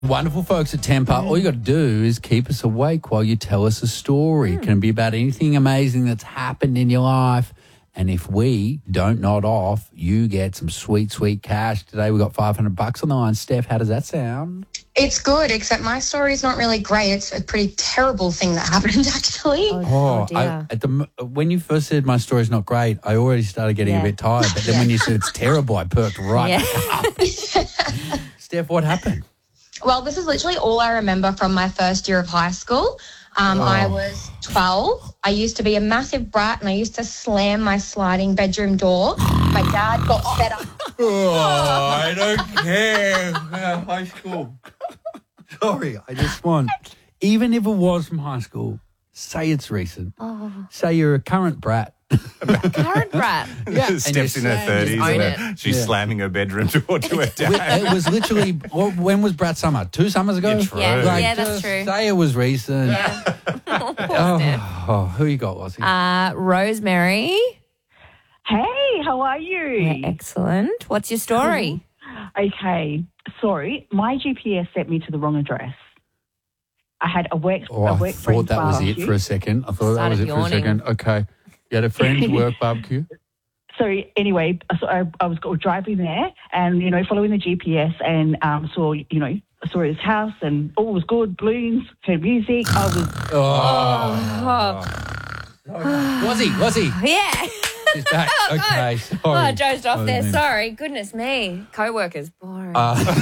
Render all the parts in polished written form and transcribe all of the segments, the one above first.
Wonderful folks at Temper. All you got to do is keep us awake while you tell us a story. It can be about anything amazing that's happened in your life. And if we don't nod off, you get some sweet, sweet cash. Today we got $500 on the line. Steph, how does that sound? It's good, except my story is not really great. It's a pretty terrible thing that happened, actually. Oh dear. When you first said my story's not great, I already started getting a bit tired. But then when you said it's terrible, I perked right back up. Steph, what happened? Well, this is literally all I remember from my first year of high school. I was 12. I used to be a massive brat and I used to slam my sliding bedroom door. My dad got fed up. I don't care. High school. Sorry, I just want, even if it was from high school, say it's recent. Say you're a current brat. Current brat. Yeah, Steph's in her 30s and she's slamming her bedroom door to her dad. It was literally, when was Brat Summer? 2 summers ago? Yeah, true. Yeah, that's just true. Say it was recent. Yeah. Who you got, Lossie? Rosemary. Hey, how are you? Yeah, excellent. What's your story? Okay, sorry, my GPS sent me to the wrong address. I had a work I friend's thought that was barbecue. it for a second. I thought that was it for a Started second. Okay. You had a friend's work barbecue? So anyway, so I was driving there and, following the GPS and saw his house and all was good, balloons, heard music. I was... Lossie. Yeah. She's back. Okay, sorry. Oh, I dozed off there. man. Sorry. Goodness me. Co-workers. Boring.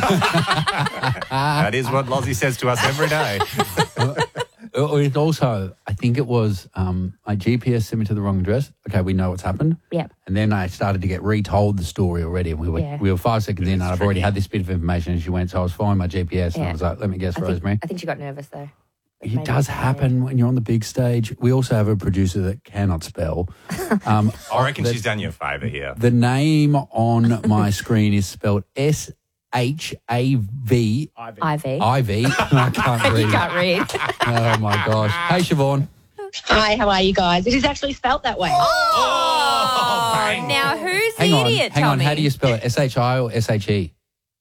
That is what Lozzie says to us every day. It also, I think it was my GPS sent me to the wrong address. Okay, we know what's happened. Yep. And then I started to get retold the story already. And we were 5 seconds in and I've already had this bit of information. And she went, so I was following my GPS and I was like, let me guess, Rosemary. I think she got nervous though. It does happen when you're on the big stage. We also have a producer that cannot spell. I reckon she's done you a favour here. The name on my screen is spelled SHAV. Ivy. Ivy. I can't read. You can't read. Oh, my gosh. Hey, Siobhan. Hi, how are you guys? It is actually spelt that way. Oh, now who's the idiot? Hang Tell on. me. How do you spell it? SHI or SHE?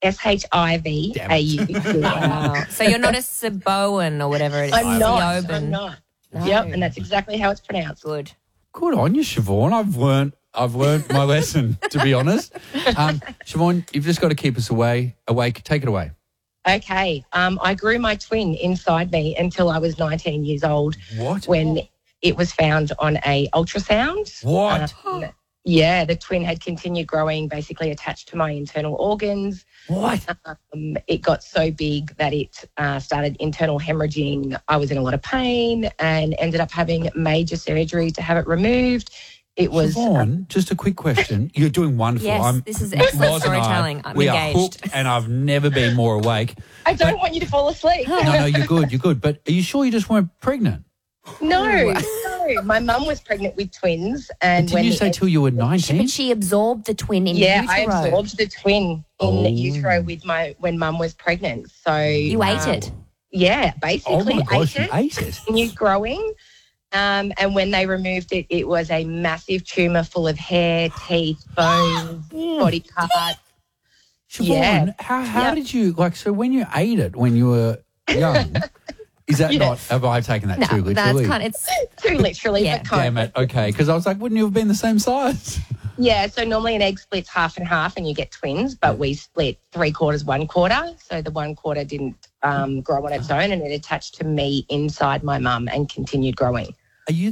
SHIVAU. Wow. So you're not a Saboan or whatever it is. I'm not. Siobhan. I'm not. No. Yep, and that's exactly how it's pronounced. Good. Good on you, Siobhan. I've learned my lesson, to be honest. Siobhan, you've just got to keep us awake. Take it away. Okay. I grew my twin inside me until I was 19 years old. What? When it was found on a ultrasound. What? Yeah, the twin had continued growing, basically attached to my internal organs. What? It got so big that it started internal hemorrhaging. I was in a lot of pain and ended up having major surgery to have it removed. It was... Siobhan, just a quick question. You're doing wonderful. Yes, this is excellent Loz and I, storytelling. I'm we engaged. are hooked and I've never been more awake. I don't want you to fall asleep. No, you're good. But are you sure you just weren't pregnant? No. My mum was pregnant with twins. And Didn't you say till you were 19? But she absorbed the twin in Yeah, utero. I absorbed the twin in utero with when mum was pregnant. So You ate it? Yeah, Oh, basically my gosh, you ate ate it. it. Continued growing. And when they removed it, it was a massive tumour full of hair, teeth, bones, body parts. Siobhan, how did you, so when you ate it when you were young, is that not, have I taken that too literally? It's too literally, but kind Damn it, okay, because I was like, wouldn't you have been the same size? Yeah, so normally an egg splits half and half and you get twins, but we split 3/4, 1/4. So the 1/4 didn't grow on its own and it attached to me inside my mum and continued growing. Are you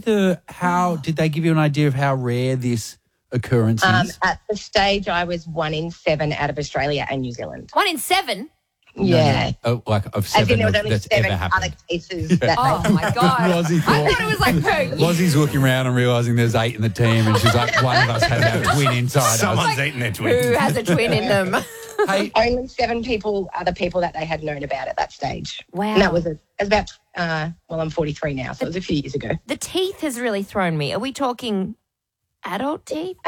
did they give you an idea of how rare this occurrence is? At the stage, I was 1 in 7 out of Australia and New Zealand. 1 in 7? Yeah. Oh, like of As in 7 there was only that's 7 ever happened. other cases. That Oh, my God. Lozzie I thought it was like per year. Lozzie's looking around and realising there's 8 in the team and she's like, one of us had our twin inside Someone's us. eating their twin. Who has a twin in them? Hey, only 7 people are the people that they had known about at that stage. Wow. And that was about, I'm 43 now, so it was a few years ago. The teeth has really thrown me. Are we talking adult teeth?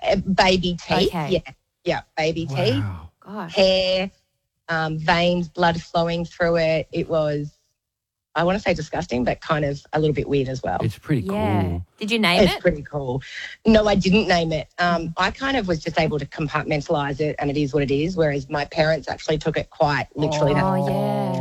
Baby teeth. Okay. Yeah, baby teeth. wow. Gosh. Hair, veins, blood flowing through it. It was I want to say disgusting, but kind of a little bit weird as well. It's pretty cool. Did you name It's it? pretty cool. No, I didn't name it. I kind of was just able to compartmentalize it, and it is what it is, whereas my parents actually took it quite literally. Oh, yeah.